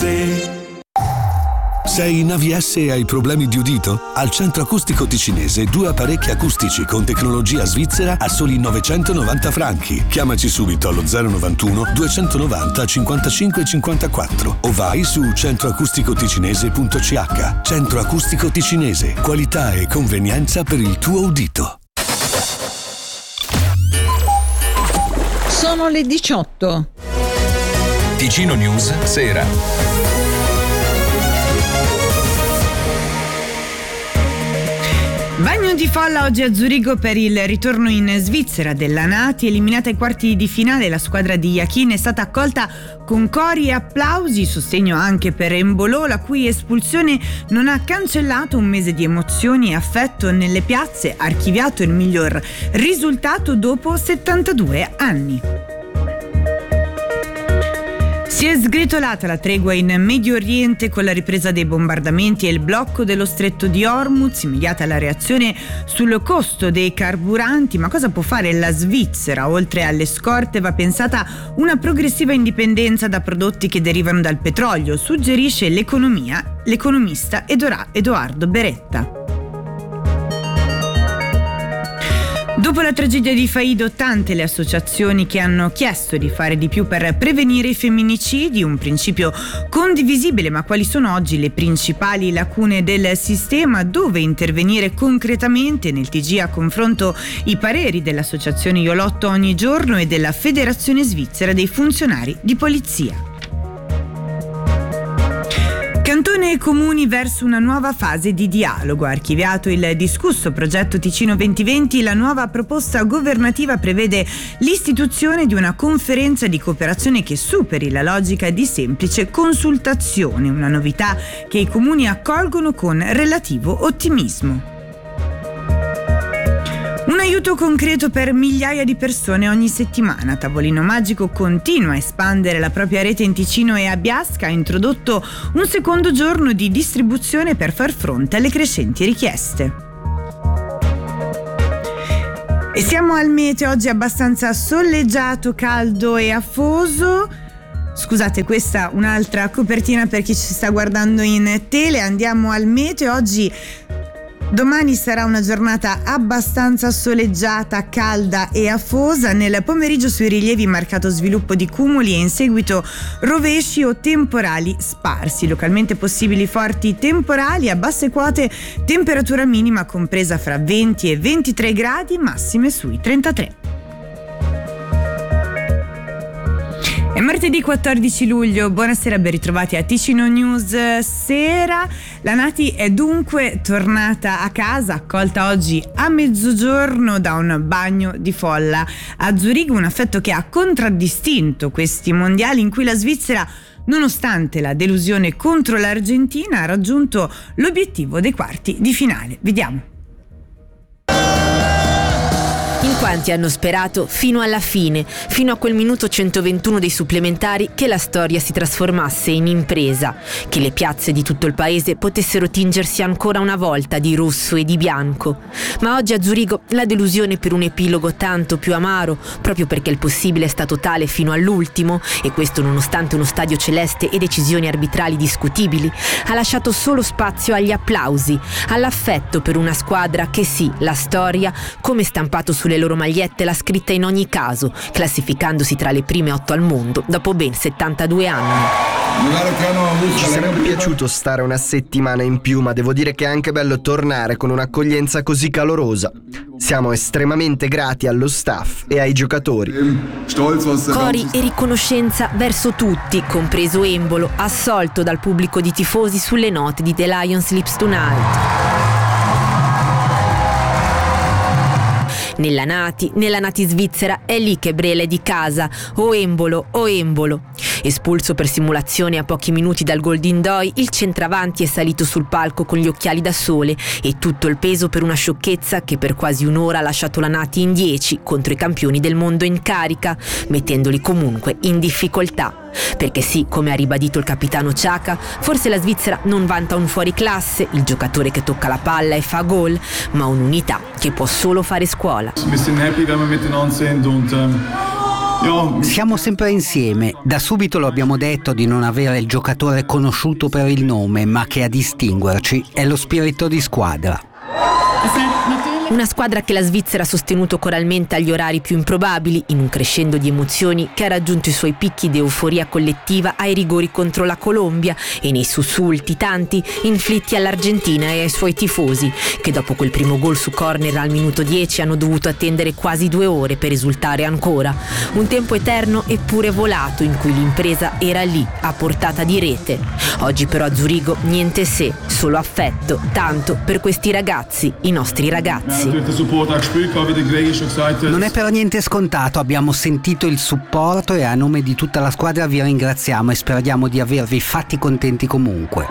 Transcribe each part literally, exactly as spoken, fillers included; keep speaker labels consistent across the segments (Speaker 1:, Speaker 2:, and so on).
Speaker 1: Ticinese.
Speaker 2: Sei in A V S e hai problemi di udito? Al Centro Acustico Ticinese due apparecchi acustici con tecnologia svizzera a soli novecentonovanta franchi. Chiamaci subito allo zero novantuno duecentonovanta cinquantacinque cinquantaquattro o vai su centroacusticoticinese punto c h. Centro Acustico Ticinese, qualità e convenienza per il tuo udito.
Speaker 3: Sono le diciotto.
Speaker 4: Ticino News Sera.
Speaker 5: Bagno di folla oggi a Zurigo per il ritorno in Svizzera della Nati. Eliminata ai quarti di finale, la squadra di Jachin è stata accolta con cori e applausi, sostegno anche per Embolo, la cui espulsione non ha cancellato un mese di emozioni e affetto nelle piazze, archiviato il miglior risultato dopo settantadue anni. Si è sgretolata la tregua in Medio Oriente con la ripresa dei bombardamenti e il blocco dello stretto di Hormuz, immediata la reazione sul costo dei carburanti. Ma cosa può fare la Svizzera? Oltre alle scorte va pensata una progressiva indipendenza da prodotti che derivano dal petrolio, suggerisce l'economia, l'economista Edoardo Beretta. Dopo la tragedia di Faido, tante le associazioni che hanno chiesto di fare di più per prevenire i femminicidi, un principio condivisibile, ma quali sono oggi le principali lacune del sistema? Dove intervenire concretamente? Nel T G a confronto i pareri dell'associazione Io Lotto Ogni Giorno e della Federazione Svizzera dei Funzionari di Polizia. Cantone e comuni verso una nuova fase di dialogo. Archiviato il discusso progetto Ticino duemilaventi, la nuova proposta governativa prevede l'istituzione di una conferenza di cooperazione che superi la logica di semplice consultazione, una novità che i comuni accolgono con relativo ottimismo. Un aiuto concreto per migliaia di persone ogni settimana. Tavolino Magico continua a espandere la propria rete in Ticino e a Biasca. Ha introdotto un secondo giorno di distribuzione per far fronte alle crescenti richieste. E siamo al meteo, oggi abbastanza soleggiato, caldo e afoso. Scusate, questa è un'altra copertina per chi ci sta guardando in tele. Andiamo al meteo, oggi domani sarà una giornata abbastanza soleggiata, calda e afosa. Nel pomeriggio sui rilievi marcato sviluppo di cumuli e in seguito rovesci o temporali sparsi. Localmente possibili forti temporali, a basse quote temperatura minima compresa fra venti e ventitré gradi, massime sui trentatré. È martedì quattordici luglio, buonasera, ben ritrovati a Ticino News Sera. La Nati è dunque tornata a casa, accolta oggi a mezzogiorno da un bagno di folla a Zurigo, un affetto che ha contraddistinto questi mondiali in cui la Svizzera, nonostante la delusione contro l'Argentina, ha raggiunto l'obiettivo dei quarti di finale. Vediamo.
Speaker 6: In quanti hanno sperato fino alla fine, fino a quel minuto centoventuno dei supplementari, che la storia si trasformasse in impresa, che le piazze di tutto il paese potessero tingersi ancora una volta di rosso e di bianco. Ma oggi a Zurigo la delusione per un epilogo tanto più amaro, proprio perché il possibile è stato tale fino all'ultimo, e questo nonostante uno stadio celeste e decisioni arbitrali discutibili, ha lasciato solo spazio agli applausi, all'affetto per una squadra che sì, la storia, come stampato sulle Le loro magliette, l'ha scritta in ogni caso, classificandosi tra le prime otto al mondo dopo ben settantadue anni.
Speaker 7: Ci sarebbe piaciuto stare una settimana in più, ma devo dire che è anche bello tornare con un'accoglienza così calorosa. Siamo estremamente grati allo staff e ai giocatori.
Speaker 6: Cori e riconoscenza verso tutti, compreso Embolo, assolto dal pubblico di tifosi sulle note di The Lion Sleeps Tonight. Nella Nati, nella Nati svizzera, è lì che Brele di casa, o Embolo, o Embolo. Espulso per simulazione a pochi minuti dal Golden Doi, il centravanti è salito sul palco con gli occhiali da sole e tutto il peso per una sciocchezza che per quasi un'ora ha lasciato la Nati in dieci contro i campioni del mondo in carica, mettendoli comunque in difficoltà. Perché sì, come ha ribadito il capitano Xhaka, forse la Svizzera non vanta un fuoriclasse, il giocatore che tocca la palla e fa gol, ma un'unità che può solo fare scuola.
Speaker 8: Wir sind happy, wenn wir miteinander sind und ähm,
Speaker 1: Siamo sempre insieme. Da subito lo abbiamo detto di non avere il giocatore conosciuto per il nome, ma che a distinguerci è lo spirito di squadra.
Speaker 6: Una squadra che la Svizzera ha sostenuto coralmente agli orari più improbabili, in un crescendo di emozioni che ha raggiunto i suoi picchi di euforia collettiva ai rigori contro la Colombia e nei sussulti tanti inflitti all'Argentina e ai suoi tifosi, che dopo quel primo gol su corner al minuto dieci hanno dovuto attendere quasi due ore per esultare ancora. Un tempo eterno eppure volato in cui l'impresa era lì, a portata di rete. Oggi però a Zurigo niente se, solo affetto, tanto per questi ragazzi, i nostri ragazzi.
Speaker 1: Non è per niente scontato, abbiamo sentito il supporto e a nome di tutta la squadra vi ringraziamo e speriamo di avervi fatti contenti comunque.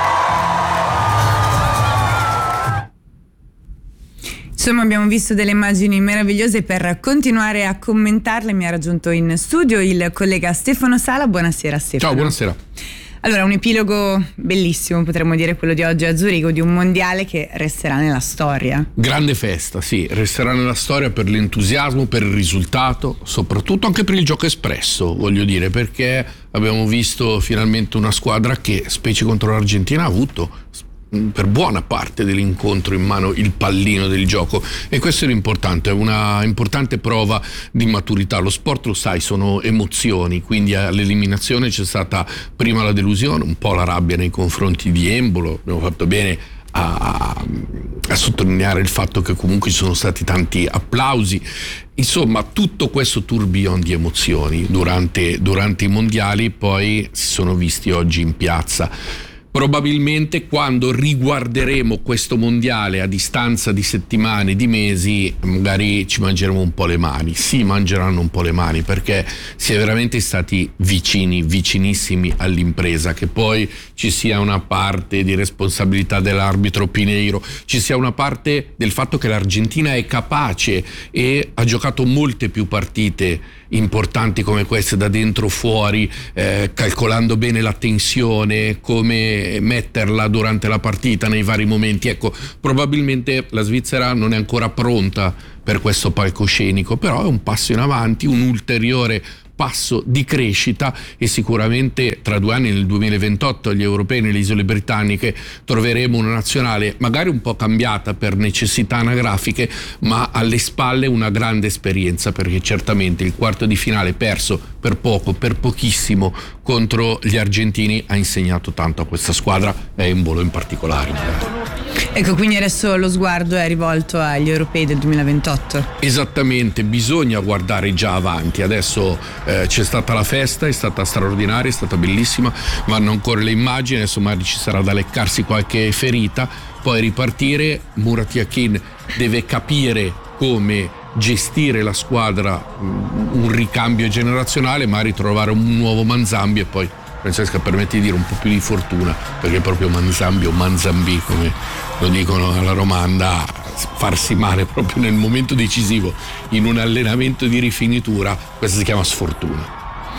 Speaker 5: Insomma, abbiamo visto delle immagini meravigliose. Per continuare a commentarle mi ha raggiunto in studio il collega Stefano Sala. Buonasera Stefano.
Speaker 3: Ciao, buonasera.
Speaker 5: Allora, un epilogo bellissimo, potremmo dire quello di oggi a Zurigo, di un mondiale che resterà nella storia.
Speaker 3: Grande festa, sì, resterà nella storia per l'entusiasmo, per il risultato, soprattutto anche per il gioco espresso, voglio dire, perché abbiamo visto finalmente una squadra che, specie contro l'Argentina, ha avuto per buona parte dell'incontro in mano il pallino del gioco, e questo è l'importante, è una importante prova di maturità. Lo sport, lo sai, sono emozioni, quindi all'eliminazione c'è stata prima la delusione, un po' la rabbia nei confronti di Embolo. Abbiamo fatto bene a, a sottolineare il fatto che comunque ci sono stati tanti applausi. Insomma, tutto questo tourbillon di emozioni durante, durante i mondiali poi si sono visti oggi in piazza. Probabilmente quando riguarderemo questo mondiale a distanza di settimane, di mesi, magari ci mangeremo un po' le mani. Sì, mangeranno un po' le mani, perché si è veramente stati vicini, vicinissimi all'impresa. Che poi ci sia una parte di responsabilità dell'arbitro Pineiro, ci sia una parte del fatto che l'Argentina è capace e ha giocato molte più partite importanti come queste da dentro fuori, eh, calcolando bene la tensione, come metterla durante la partita nei vari momenti. Ecco, probabilmente la Svizzera non è ancora pronta per questo palcoscenico, però è un passo in avanti, un ulteriore passo di crescita, e sicuramente tra due anni, nel duemilaventotto, agli europei nelle isole britanniche, troveremo una nazionale magari un po' cambiata per necessità anagrafiche, ma alle spalle una grande esperienza, perché certamente il quarto di finale perso per poco, per pochissimo contro gli argentini ha insegnato tanto a questa squadra, e Embolo in particolare.
Speaker 5: Ecco, quindi adesso lo sguardo è rivolto agli europei del duemilaventotto.
Speaker 3: Esattamente, bisogna guardare già avanti. Adesso eh, c'è stata la festa, è stata straordinaria, è stata bellissima, vanno ancora le immagini, adesso magari ci sarà da leccarsi qualche ferita, poi ripartire. Murat Yakin deve capire come gestire la squadra, un ricambio generazionale, ma ritrovare un nuovo Manzambi, e poi Francesca, permetti di dire un po' più di fortuna, perché proprio Manzambi o Manzambi, come lo dicono alla romanda, farsi male proprio nel momento decisivo in un allenamento di rifinitura, questa si chiama sfortuna.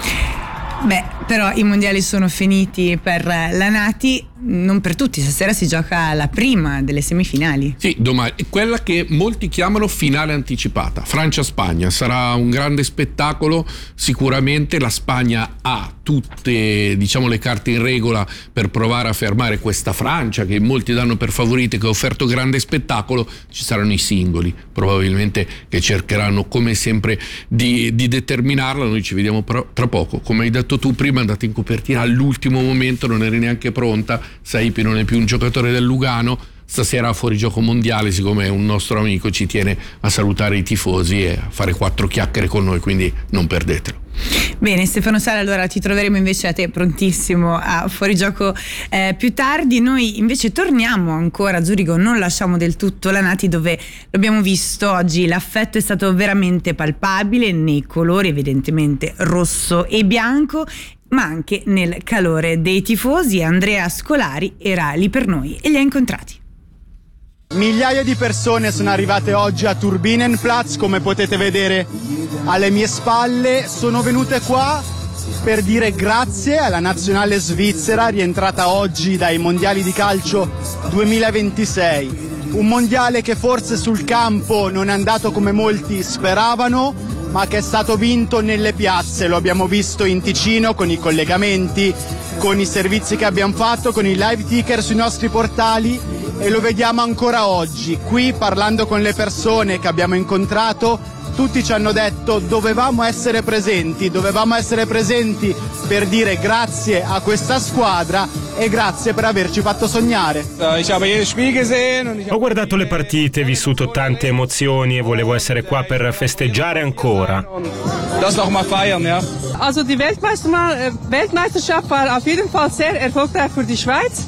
Speaker 5: Beh, però i mondiali sono finiti per la Nati, non per tutti. Stasera si gioca la prima delle semifinali.
Speaker 3: Sì, domani, quella che molti chiamano finale anticipata, Francia-Spagna. Sarà un grande spettacolo, sicuramente la Spagna ha tutte, diciamo, le carte in regola per provare a fermare questa Francia che molti danno per favorite, che ha offerto grande spettacolo. Ci saranno i singoli probabilmente che cercheranno come sempre di, di determinarla. Noi ci vediamo tra poco. Come hai detto tu prima, è andata in copertina all'ultimo momento, non eri neanche pronta. Saipi non è più un giocatore del Lugano, stasera a Fuorigioco Mondiale, siccome è un nostro amico, ci tiene a salutare i tifosi e a fare quattro chiacchiere con noi, quindi non perdetelo.
Speaker 5: Bene, Stefano Sala, allora ti troveremo invece a te prontissimo a Fuorigioco eh, più tardi. Noi invece torniamo ancora a Zurigo, non lasciamo del tutto la Nati, dove l'abbiamo visto oggi, l'affetto è stato veramente palpabile nei colori evidentemente rosso e bianco, ma anche nel calore dei tifosi. Andrea Scolari era lì per noi e li ha incontrati.
Speaker 8: Migliaia di persone sono arrivate oggi a Turbinenplatz, come potete vedere alle mie spalle. Sono venute qua per dire grazie alla nazionale svizzera rientrata oggi dai mondiali di calcio duemilaventisei. Un mondiale che forse sul campo non è andato come molti speravano, ma che è stato vinto nelle piazze. Lo abbiamo visto in Ticino con i collegamenti, con i servizi che abbiamo fatto, con i live ticker sui nostri portali, e lo vediamo ancora oggi. Qui, parlando con le persone che abbiamo incontrato, tutti ci hanno detto dovevamo essere presenti, dovevamo essere presenti per dire grazie a questa squadra e grazie per averci fatto sognare.
Speaker 9: Ho guardato le partite, vissuto tante emozioni e volevo essere qua per festeggiare ancora.
Speaker 10: Also die Weltmeisterschaft war auf jeden Fall sehr erfolgreich für die Schweiz.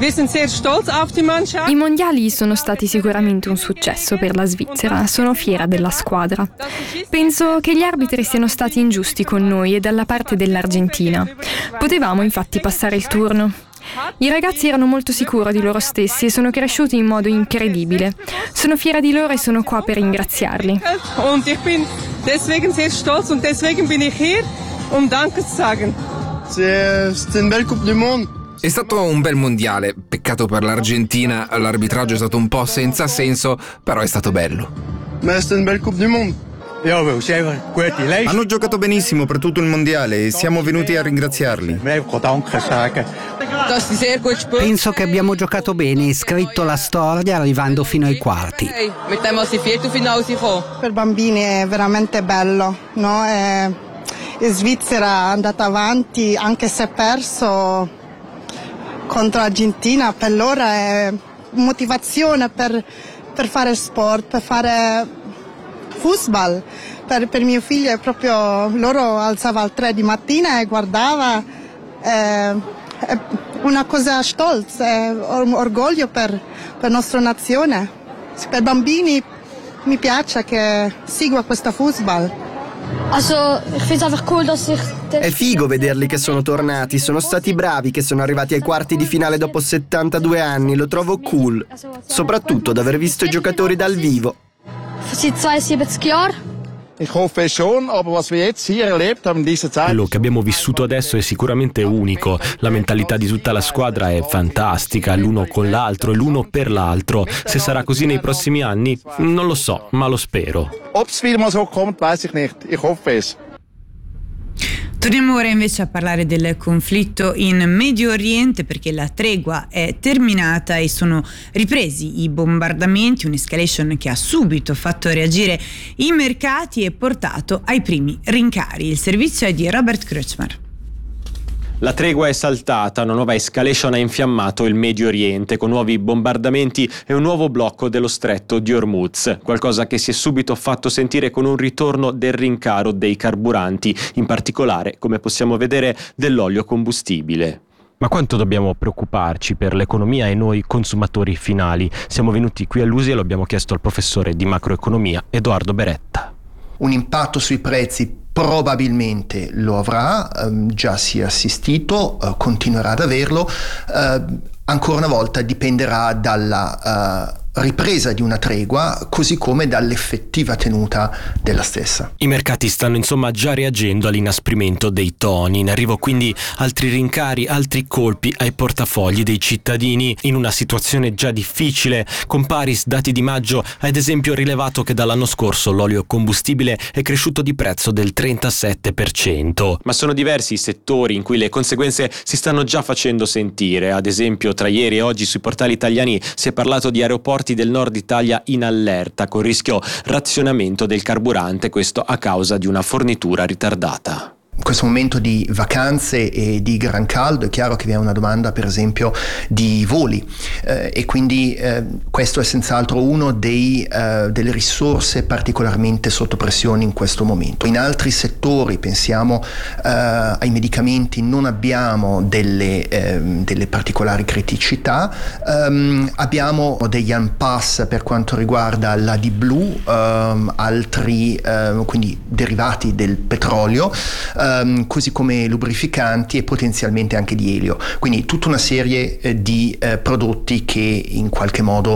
Speaker 11: I mondiali sono stati sicuramente un successo per la Svizzera, sono fiera della squadra. Penso che gli arbitri siano stati ingiusti con noi e dalla parte dell'Argentina. Potevamo infatti passare il turno. I ragazzi erano molto sicuri di loro stessi e sono cresciuti in modo incredibile. Sono fiera di loro e sono qua per ringraziarli.
Speaker 10: Und ich bin deswegen sehr stolz und deswegen bin ich hier, um Danke zu sagen.
Speaker 8: C'est une belle Coupe du Monde.
Speaker 12: È stato un bel mondiale, peccato per l'Argentina, l'arbitraggio è stato un po' senza senso, però è stato bello.
Speaker 8: Ma è una bella Coupe du Monde.
Speaker 13: Hanno giocato benissimo per tutto il mondiale e siamo venuti a ringraziarli.
Speaker 1: Penso che abbiamo giocato bene e scritto la storia arrivando fino ai quarti.
Speaker 14: Per bambini è veramente bello, no? È... In Svizzera è andata avanti, anche se ha perso contro l'Argentina, per loro è motivazione per, per fare sport, per fare football. Per, per mio figlio è proprio, loro alzava alle tre di mattina e guardava, è, è una cosa stolza, è un orgoglio per, per la nostra nazione. Per bambini mi piace che segua questo football.
Speaker 7: È figo vederli che sono tornati, sono stati bravi, che sono arrivati ai quarti di finale dopo settantadue anni, lo trovo cool. Soprattutto ad aver visto i giocatori dal vivo.
Speaker 9: Quello che abbiamo vissuto adesso è sicuramente unico. La mentalità di tutta la squadra è fantastica, l'uno con l'altro e l'uno per l'altro. Se sarà così nei prossimi anni, non lo so, ma lo spero.
Speaker 5: Torniamo ora invece a parlare del conflitto in Medio Oriente, perché la tregua è terminata e sono ripresi i bombardamenti, un'escalation che ha subito fatto reagire i mercati e portato ai primi rincari. Il servizio è di Robert Kreutzmann.
Speaker 15: La tregua è saltata, una nuova escalation ha infiammato il Medio Oriente con nuovi bombardamenti e un nuovo blocco dello stretto di Hormuz, qualcosa che si è subito fatto sentire con un ritorno del rincaro dei carburanti, in particolare, come possiamo vedere, dell'olio combustibile.
Speaker 9: Ma quanto dobbiamo preoccuparci per l'economia e noi consumatori finali? Siamo venuti qui a Lusi e lo abbiamo chiesto al professore di macroeconomia Edoardo Beretta.
Speaker 16: Un impatto sui prezzi probabilmente lo avrà, ehm, già si è assistito, eh, continuerà ad averlo, eh, ancora una volta dipenderà dalla eh, ripresa di una tregua, così come dall'effettiva tenuta della stessa.
Speaker 9: I mercati stanno insomma già reagendo all'inasprimento dei toni, in arrivo quindi altri rincari, altri colpi ai portafogli dei cittadini in una situazione già difficile. Con Paris, dati di maggio, ha ad esempio rilevato che dall'anno scorso l'olio combustibile è cresciuto di prezzo del trentasette per cento.
Speaker 15: Ma sono diversi i settori in cui le conseguenze si stanno già facendo sentire. Ad esempio, tra ieri e oggi sui portali italiani si è parlato di aeroporti del nord Italia in allerta con rischio razionamento del carburante, questo a causa di una fornitura ritardata.
Speaker 16: In questo momento di vacanze e di gran caldo è chiaro che vi è una domanda, per esempio, di voli eh, e quindi eh, questo è senz'altro uno dei, eh, delle risorse particolarmente sotto pressione in questo momento. In altri settori, pensiamo eh, ai medicamenti, non abbiamo delle, eh, delle particolari criticità, um, abbiamo degli impasse per quanto riguarda la D blu, um, altri uh, quindi derivati del petrolio, Um, così come lubrificanti e potenzialmente anche di elio, quindi tutta una serie eh, di eh, prodotti che in qualche modo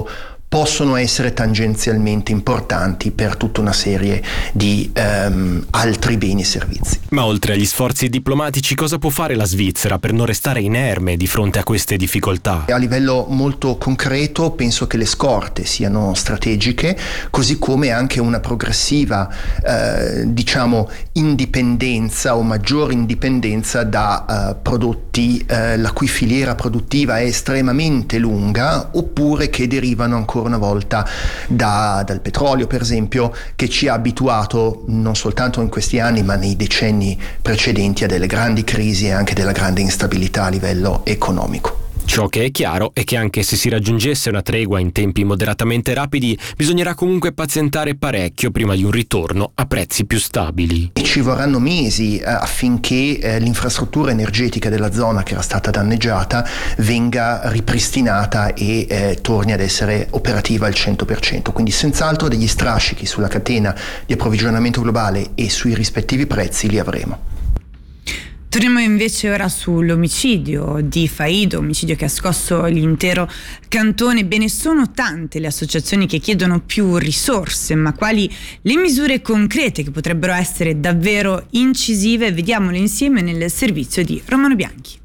Speaker 16: possono essere tangenzialmente importanti per tutta una serie di ehm, altri beni e servizi.
Speaker 9: Ma oltre agli sforzi diplomatici, cosa può fare la Svizzera per non restare inerme di fronte a queste difficoltà?
Speaker 16: A livello molto concreto penso che le scorte siano strategiche, così come anche una progressiva eh, diciamo indipendenza o maggiore indipendenza da eh, prodotti eh, la cui filiera produttiva è estremamente lunga, oppure che derivano ancora una volta da, dal petrolio, per esempio, che ci ha abituato non soltanto in questi anni ma nei decenni precedenti a delle grandi crisi e anche della grande instabilità a livello economico.
Speaker 9: Ciò che è chiaro è che anche se si raggiungesse una tregua in tempi moderatamente rapidi, bisognerà comunque pazientare parecchio prima di un ritorno a prezzi più stabili.
Speaker 16: E ci vorranno mesi eh, affinché eh, l'infrastruttura energetica della zona che era stata danneggiata venga ripristinata e eh, torni ad essere operativa al cento per cento. Quindi senz'altro degli strascichi sulla catena di approvvigionamento globale e sui rispettivi prezzi li avremo.
Speaker 5: Torniamo invece ora sull'omicidio di Faido, omicidio che ha scosso l'intero cantone. Bene, sono tante le associazioni che chiedono più risorse, ma quali le misure concrete che potrebbero essere davvero incisive? Vediamole insieme nel servizio di Romano Bianchi.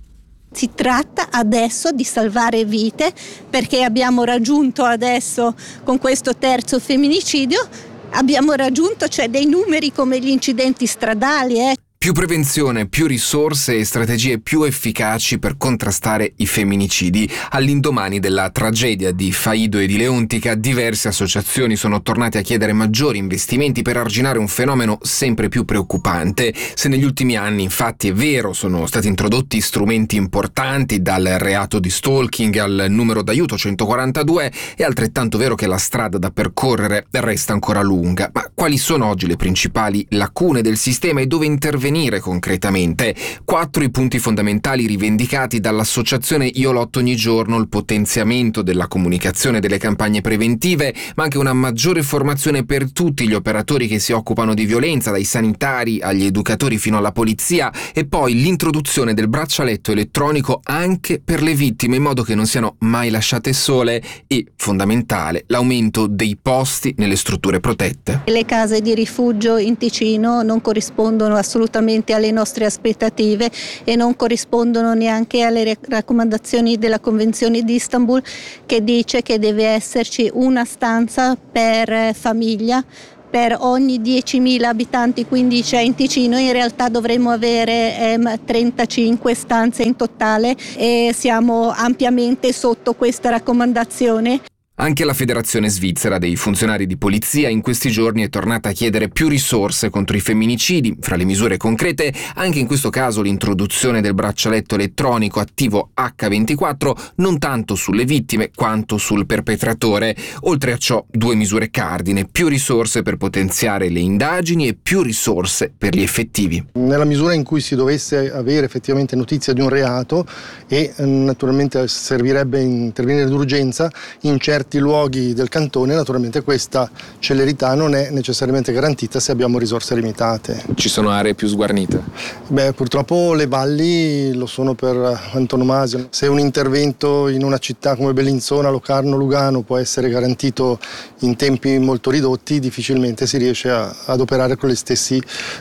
Speaker 17: Si tratta adesso di salvare vite, perché abbiamo raggiunto adesso con questo terzo femminicidio, abbiamo raggiunto cioè dei numeri come gli incidenti stradali, eh.
Speaker 12: Più prevenzione, più risorse e strategie più efficaci per contrastare i femminicidi. All'indomani della tragedia di Faido e di Leontica, diverse associazioni sono tornate a chiedere maggiori investimenti per arginare un fenomeno sempre più preoccupante. Se negli ultimi anni, infatti, è vero, sono stati introdotti strumenti importanti, dal reato di stalking al numero d'aiuto centoquarantadue, è altrettanto vero che la strada da percorrere resta ancora lunga. Ma quali sono oggi le principali lacune del sistema e dove intervenire concretamente? Quattro i punti fondamentali rivendicati dall'associazione Io Lotto Ogni Giorno: il potenziamento della comunicazione e delle campagne preventive, ma anche una maggiore formazione per tutti gli operatori che si occupano di violenza, dai sanitari agli educatori fino alla polizia, e poi l'introduzione del braccialetto elettronico anche per le vittime, in modo che non siano mai lasciate sole, e, fondamentale, l'aumento dei posti nelle strutture protette.
Speaker 17: Le case di rifugio in Ticino non corrispondono assolutamente alle nostre aspettative e non corrispondono neanche alle raccomandazioni della Convenzione di Istanbul, che dice che deve esserci una stanza per famiglia per ogni diecimila abitanti, quindi c'è in Ticino in realtà dovremmo avere ehm, trentacinque stanze in totale e siamo ampiamente sotto questa raccomandazione.
Speaker 12: Anche la Federazione Svizzera dei Funzionari di Polizia in questi giorni è tornata a chiedere più risorse contro i femminicidi. Fra le misure concrete, anche in questo caso l'introduzione del braccialetto elettronico attivo acca ventiquattro, non tanto sulle vittime quanto sul perpetratore. Oltre a ciò, due misure cardine: più risorse per potenziare le indagini e più risorse per gli effettivi.
Speaker 18: Nella misura in cui si dovesse avere effettivamente notizia di un reato, e naturalmente servirebbe intervenire d'urgenza in certi luoghi del cantone, naturalmente questa celerità non è necessariamente garantita se abbiamo risorse limitate.
Speaker 12: Ci sono aree più sguarnite?
Speaker 18: Beh, purtroppo le valli lo sono per antonomasia. Se un intervento in una città come Bellinzona, Locarno, Lugano può essere garantito in tempi molto ridotti, difficilmente si riesce a, ad operare con gli stessi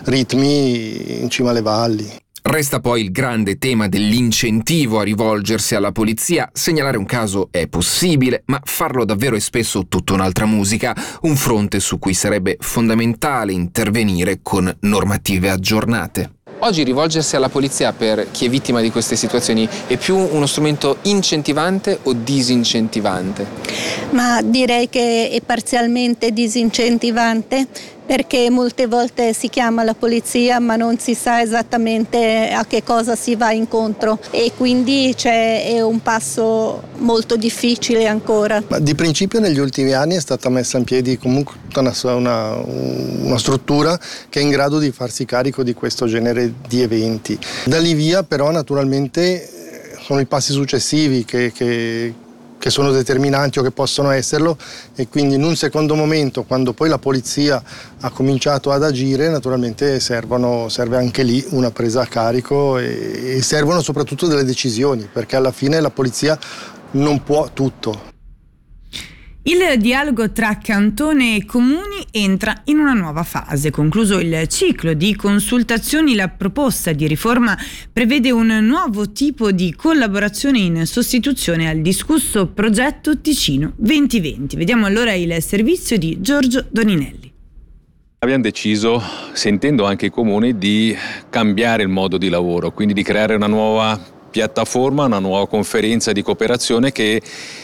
Speaker 18: ritmi in cima alle valli.
Speaker 12: Resta poi il grande tema dell'incentivo a rivolgersi alla polizia. Segnalare un caso è possibile, ma farlo davvero è spesso tutta un'altra musica, un fronte su cui sarebbe fondamentale intervenire con normative aggiornate.
Speaker 19: Oggi rivolgersi alla polizia per chi è vittima di queste situazioni è più uno strumento incentivante o disincentivante?
Speaker 17: Ma direi che è parzialmente disincentivante, perché molte volte si chiama la polizia ma non si sa esattamente a che cosa si va incontro, e quindi c'è, è un passo molto difficile ancora.
Speaker 18: Ma di principio negli ultimi anni è stata messa in piedi comunque una, una, una struttura che è in grado di farsi carico di questo genere di eventi. Da lì via però naturalmente sono i passi successivi che, che che sono determinanti o che possono esserlo, e quindi in un secondo momento, quando poi la polizia ha cominciato ad agire, naturalmente servono, serve anche lì una presa a carico e, e servono soprattutto delle decisioni, perché alla fine la polizia non può tutto.
Speaker 5: Il dialogo tra cantone e comuni entra in una nuova fase. Concluso il ciclo di consultazioni, la proposta di riforma prevede un nuovo tipo di collaborazione in sostituzione al discusso progetto Ticino duemilaventi. Vediamo allora il servizio di Giorgio Doninelli.
Speaker 20: Abbiamo deciso, sentendo anche i comuni, di cambiare il modo di lavoro, quindi di creare una nuova piattaforma, una nuova conferenza di cooperazione che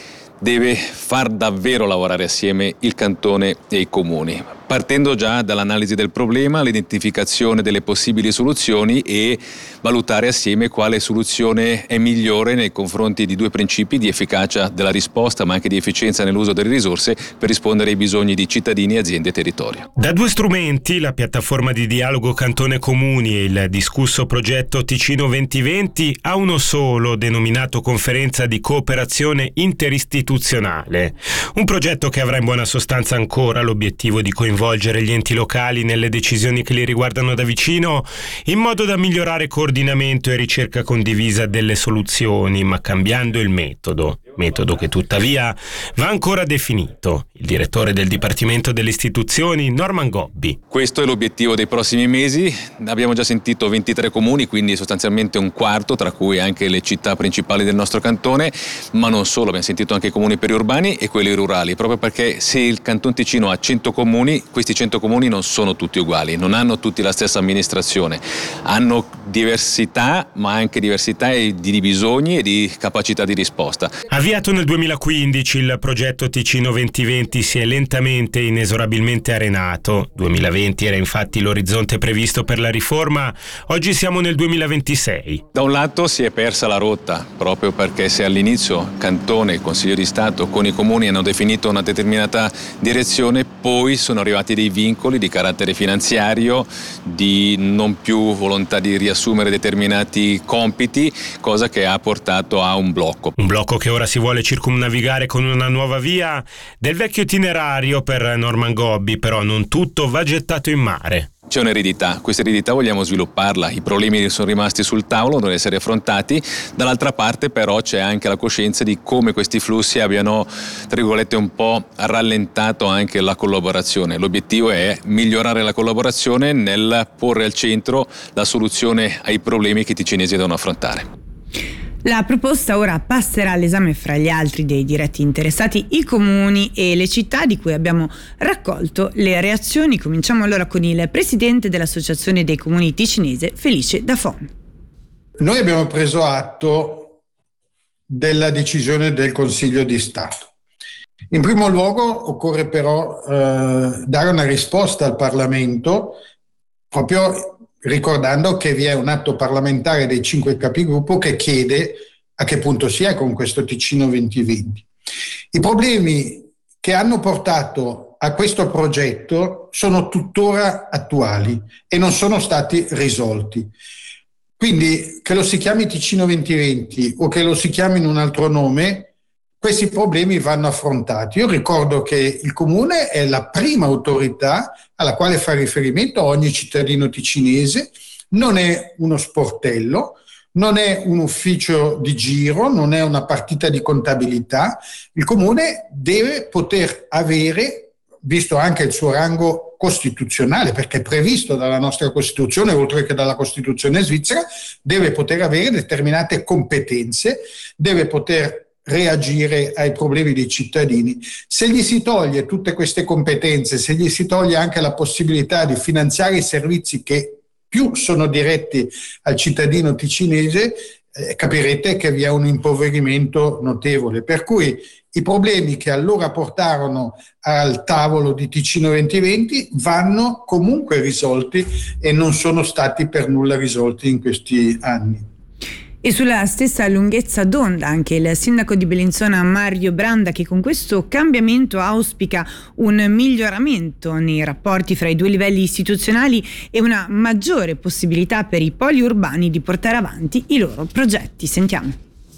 Speaker 20: deve far davvero lavorare assieme il cantone e i comuni, partendo già dall'analisi del problema, l'identificazione delle possibili soluzioni e valutare assieme quale soluzione è migliore nei confronti di due principi di efficacia della risposta ma anche di efficienza nell'uso delle risorse per rispondere ai bisogni di cittadini, aziende e territorio.
Speaker 21: Da due strumenti, la piattaforma di dialogo Cantone Comuni e il discusso progetto Ticino duemilaventi, a uno solo denominato Conferenza di Cooperazione Interistituzionale. Un progetto che avrà in buona sostanza ancora l'obiettivo di coinvolgere gli enti locali nelle decisioni che li riguardano da vicino, in modo da migliorare coordinamento e ricerca condivisa delle soluzioni, ma cambiando il metodo. Metodo che tuttavia va ancora definito. Il direttore del Dipartimento delle Istituzioni, Norman Gobbi.
Speaker 20: Questo è l'obiettivo dei prossimi mesi. Abbiamo già sentito ventitré comuni, quindi sostanzialmente un quarto, tra cui anche le città principali del nostro cantone, ma non solo, abbiamo sentito anche i comuni periurbani e quelli rurali, proprio perché se il Canton Ticino ha cento comuni, questi cento comuni non sono tutti uguali, non hanno tutti la stessa amministrazione, hanno diversità, ma anche diversità di bisogni e di capacità di risposta.
Speaker 21: Avviato nel duemilaquindici, il progetto Ticino duemilaventi si è lentamente e inesorabilmente arenato. duemilaventi era infatti l'orizzonte previsto per la riforma, oggi siamo nel duemilaventisei.
Speaker 20: Da un lato si è persa la rotta, proprio perché se all'inizio Cantone e Consiglio di Stato con i comuni hanno definito una determinata direzione, poi sono arrivati dei vincoli di carattere finanziario, di non più volontà di riassumere determinati compiti, cosa che ha portato a un blocco.
Speaker 21: Un blocco che ora si vuole circumnavigare con una nuova via del vecchio itinerario per Norman Gobbi, però non tutto va gettato in mare.
Speaker 20: C'è un'eredità, questa eredità vogliamo svilupparla, i problemi sono rimasti sul tavolo, devono essere affrontati, dall'altra parte però c'è anche la coscienza di come questi flussi abbiano, tra virgolette, un po' rallentato anche la collaborazione. L'obiettivo è migliorare la collaborazione nel porre al centro la soluzione ai problemi che i ticinesi devono affrontare.
Speaker 5: La proposta ora passerà all'esame fra gli altri dei diretti interessati, i comuni e le città, di cui abbiamo raccolto le reazioni. Cominciamo allora con il presidente dell'Associazione dei Comuni ticinese, Felice Dafon.
Speaker 22: Noi abbiamo preso atto della decisione del Consiglio di Stato. In primo luogo occorre però eh, dare una risposta al Parlamento, proprio ricordando che vi è un atto parlamentare dei cinque capigruppo che chiede a che punto si è con questo Ticino duemilaventi. I problemi che hanno portato a questo progetto sono tuttora attuali e non sono stati risolti. Quindi, che lo si chiami Ticino duemilaventi o che lo si chiami in un altro nome, questi problemi vanno affrontati. Io ricordo che il Comune è la prima autorità alla quale fa riferimento ogni cittadino ticinese, non è uno sportello, non è un ufficio di giro, non è una partita di contabilità. Il Comune deve poter avere, visto anche il suo rango costituzionale, perché è previsto dalla nostra Costituzione, oltre che dalla Costituzione svizzera, deve poter avere determinate competenze, deve poter reagire ai problemi dei cittadini. Se gli si toglie tutte queste competenze, se gli si toglie anche la possibilità di finanziare i servizi che più sono diretti al cittadino ticinese, eh, capirete che vi è un impoverimento notevole. Per cui i problemi che allora portarono al tavolo di Ticino duemilaventi vanno comunque risolti e non sono stati per nulla risolti in questi anni.
Speaker 5: E sulla stessa lunghezza d'onda anche il sindaco di Bellinzona Mario Branda, che con questo cambiamento auspica un miglioramento nei rapporti fra i due livelli istituzionali e una maggiore possibilità per i poli urbani di portare avanti i loro progetti. Sentiamo.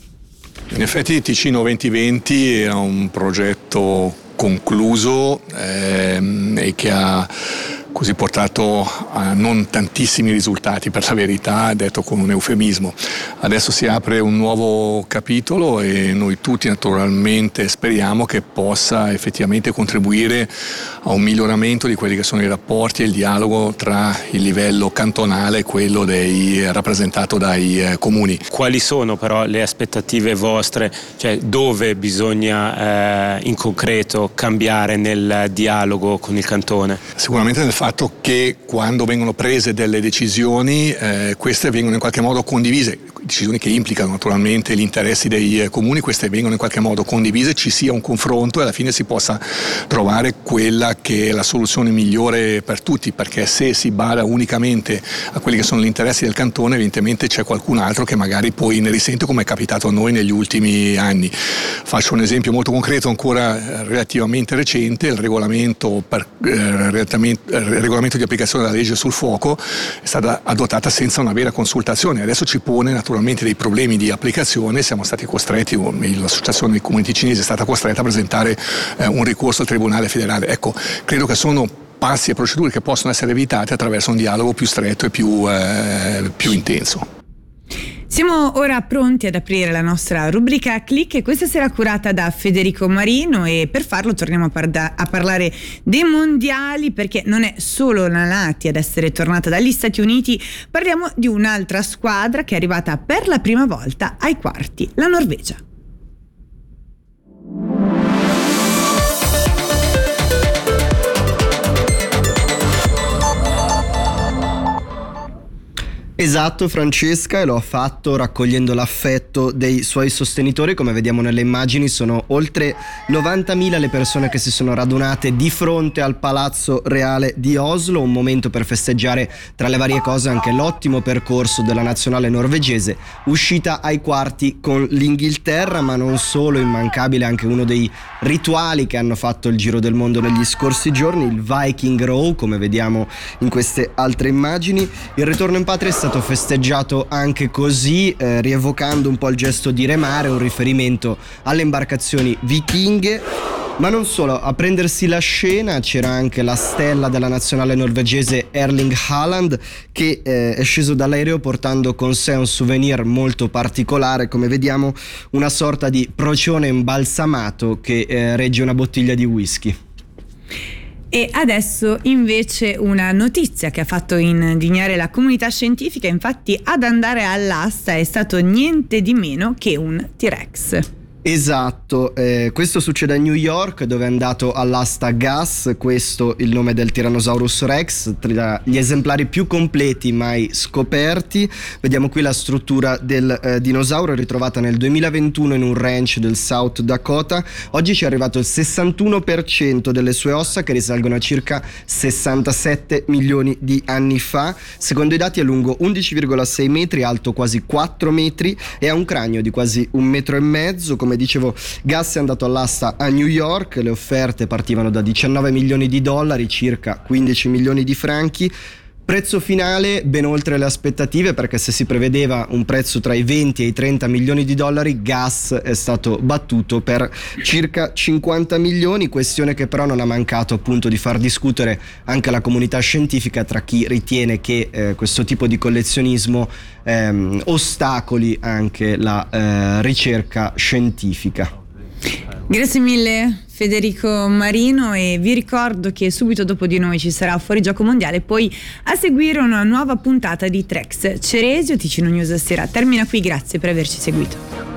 Speaker 23: In effetti Ticino duemilaventi era un progetto concluso ehm, e che ha così portato a non tantissimi risultati, per la verità, detto con un eufemismo. Adesso si apre un nuovo capitolo e noi tutti naturalmente speriamo che possa effettivamente contribuire a un miglioramento di quelli che sono i rapporti e il dialogo tra il livello cantonale e quello dei, rappresentato dai eh, comuni.
Speaker 21: Quali sono però le aspettative vostre, cioè dove bisogna eh, in concreto cambiare nel dialogo con il cantone?
Speaker 23: Sicuramente nel fatto che quando vengono prese delle decisioni eh, queste vengono in qualche modo condivise, decisioni che implicano naturalmente gli interessi dei eh, comuni, queste vengono in qualche modo condivise, ci sia un confronto e alla fine si possa trovare quella che è la soluzione migliore per tutti, perché se si bada unicamente a quelli che sono gli interessi del cantone, evidentemente c'è qualcun altro che magari poi ne risente, come è capitato a noi negli ultimi anni. Faccio un esempio molto concreto ancora relativamente recente: il regolamento, per, eh, il regolamento di applicazione della legge sul fuoco è stata adottata senza una vera consultazione, adesso ci pone naturalmente dei problemi di applicazione, siamo stati costretti, o meglio l'associazione dei comuni ticinesi è stata costretta a presentare eh, un ricorso al Tribunale federale. Ecco, credo che sono passi e procedure che possono essere evitate attraverso un dialogo più stretto e più, eh, più intenso.
Speaker 5: Siamo ora pronti ad aprire la nostra rubrica Click, e questa sarà curata da Federico Marino, e per farlo torniamo a, parda- a parlare dei mondiali, perché non è solo la Nati ad essere tornata dagli Stati Uniti, parliamo di un'altra squadra che è arrivata per la prima volta ai quarti, la Norvegia.
Speaker 7: Esatto, Francesca, e lo ha fatto raccogliendo l'affetto dei suoi sostenitori. Come vediamo nelle immagini, sono oltre novantamila le persone che si sono radunate di fronte al Palazzo Reale di Oslo, un momento per festeggiare tra le varie cose anche l'ottimo percorso della nazionale norvegese, uscita ai quarti con l'Inghilterra, ma non solo, immancabile anche uno dei rituali che hanno fatto il giro del mondo negli scorsi giorni, il Viking Row, come vediamo in queste altre immagini. Il ritorno in patria è stato festeggiato anche così, eh, rievocando un po' il gesto di remare, un riferimento alle imbarcazioni vichinghe. Ma non solo, a prendersi la scena c'era anche la stella della nazionale norvegese Erling Haaland, che eh, è sceso dall'aereo portando con sé un souvenir molto particolare, come vediamo una sorta di procione imbalsamato che eh, regge una bottiglia di whisky.
Speaker 5: E adesso invece una notizia che ha fatto indignare la comunità scientifica, infatti ad andare all'asta è stato niente di meno che un T-Rex.
Speaker 7: Esatto, eh, questo succede a New York, dove è andato all'asta Gus, questo il nome del Tyrannosaurus Rex, tra gli esemplari più completi mai scoperti. Vediamo qui la struttura del eh, dinosauro, ritrovata nel duemilaventuno in un ranch del South Dakota. Oggi ci è arrivato il sessantuno per cento delle sue ossa, che risalgono a circa sessantasette milioni di anni fa. Secondo i dati è lungo undici virgola sei metri, alto quasi quattro metri e ha un cranio di quasi un metro e mezzo. Come dicevo, Gus è andato all'asta a New York, le offerte partivano da diciannove milioni di dollari, circa quindici milioni di franchi. Prezzo finale ben oltre le aspettative, perché se si prevedeva un prezzo tra i venti e i trenta milioni di dollari, Gus è stato battuto per circa cinquanta milioni, questione che però non ha mancato appunto di far discutere anche la comunità scientifica, tra chi ritiene che eh, questo tipo di collezionismo ehm, ostacoli anche la eh, ricerca scientifica.
Speaker 5: Grazie mille Federico Marino, e vi ricordo che subito dopo di noi ci sarà Fuori Gioco Mondiale, poi a seguire una nuova puntata di Trex Ceresio. Ticino News sera termina qui, grazie per averci seguito.